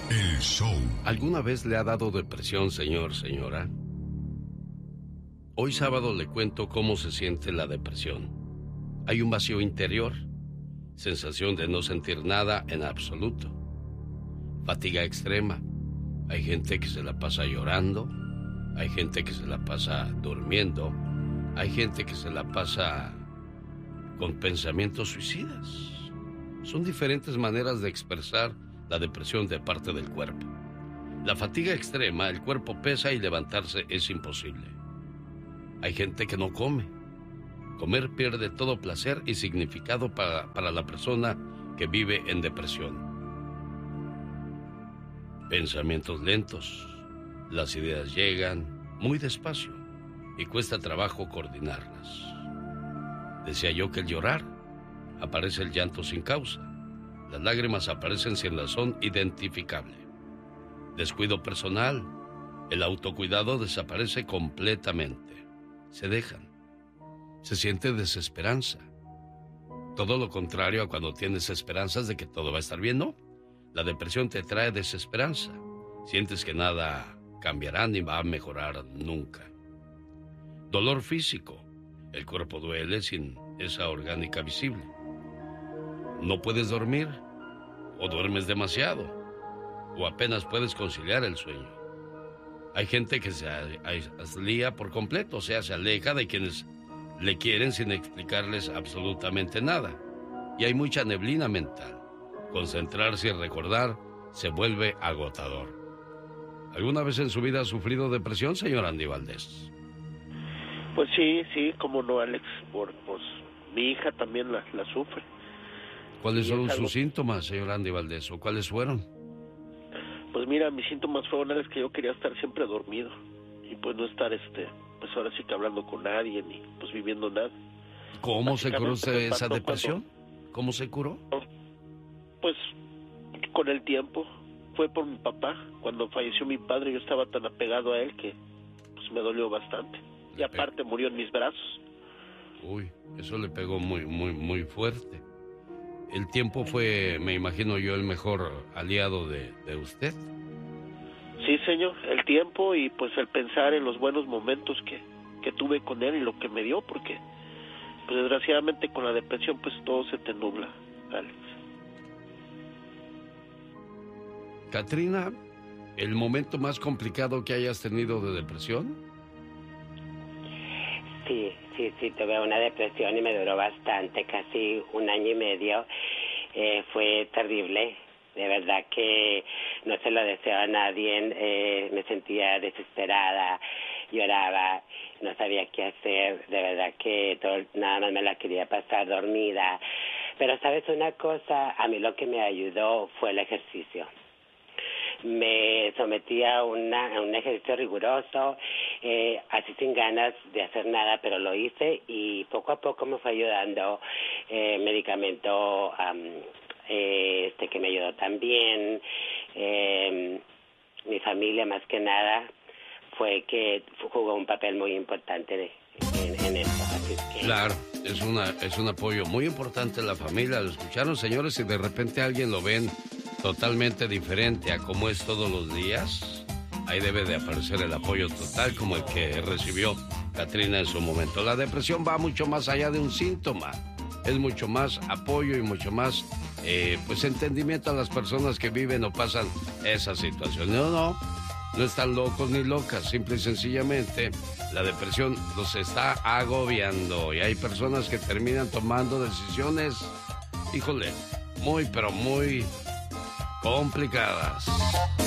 El show. ¿Alguna vez le ha dado depresión, señor, señora? Hoy sábado le cuento cómo se siente la depresión. Hay un vacío interior, sensación de no sentir nada en absoluto, fatiga extrema. Hay gente que se la pasa llorando, hay gente que se la pasa durmiendo, hay gente que se la pasa con pensamientos suicidas. Son diferentes maneras de expresar la depresión de parte del cuerpo. La fatiga extrema, el cuerpo pesa y levantarse es imposible. Hay gente que no come. Comer pierde todo placer y significado para la persona que vive en depresión. Pensamientos lentos. Las ideas llegan muy despacio y cuesta trabajo coordinarlas. Decía yo que el llorar aparece el llanto sin causa. Las lágrimas aparecen sin razón identificable. Descuido personal. El autocuidado desaparece completamente. Se dejan. Se siente desesperanza. Todo lo contrario a cuando tienes esperanzas de que todo va a estar bien, ¿no? La depresión te trae desesperanza. Sientes que nada cambiará ni va a mejorar nunca. Dolor físico. El cuerpo duele sin esa orgánica visible. No puedes dormir, o duermes demasiado, o apenas puedes conciliar el sueño. Hay gente que se aísla por completo, o sea, se aleja de quienes le quieren sin explicarles absolutamente nada. Y hay mucha neblina mental. Concentrarse y recordar se vuelve agotador. ¿Alguna vez en su vida ha sufrido depresión, señor Andy Valdés? Pues sí, cómo no, Alex, pues mi hija también la sufre. ¿Cuáles son sus síntomas, señor Andy Valdés, o cuáles fueron? Pues mira, mis síntomas fueron, Alex, que yo quería estar siempre dormido y pues no estar, pues ahora sí que hablando con nadie ni pues viviendo nada. ¿Cómo se curó esa depresión? ¿Cómo se curó? Pues con el tiempo. Fue por mi papá. Cuando falleció mi padre, yo estaba tan apegado a él que pues me dolió bastante. Y aparte murió en mis brazos. Uy, eso le pegó muy, muy, muy fuerte. El tiempo fue, me imagino yo, el mejor aliado de usted. Sí, señor, el tiempo y pues el pensar en los buenos momentos que tuve con él y lo que me dio, porque pues desgraciadamente con la depresión pues todo se te nubla, Alex. Katrina, ¿el momento más complicado que hayas tenido de depresión? Sí, tuve una depresión y me duró bastante, casi 1 año y medio. Fue terrible, de verdad que no se lo deseo a nadie. Me sentía desesperada, lloraba, no sabía qué hacer, de verdad que nada más me la quería pasar dormida. Pero sabes una cosa, a mí lo que me ayudó fue el ejercicio. Me sometí a un ejercicio riguroso, así sin ganas de hacer nada, pero lo hice y poco a poco me fue ayudando medicamento que me ayudó también. Mi familia más que nada jugó un papel muy importante en esto. Así que... Claro, es un apoyo muy importante la familia. Lo escucharon, señores, y de repente alguien lo ven totalmente diferente a como es todos los días, ahí debe de aparecer el apoyo total como el que recibió Katrina en su momento. La depresión va mucho más allá de un síntoma, es mucho más apoyo y mucho más pues entendimiento a las personas que viven o pasan esa situación. No están locos ni locas, simple y sencillamente la depresión los está agobiando y hay personas que terminan tomando decisiones, híjole, muy pero muy complicadas.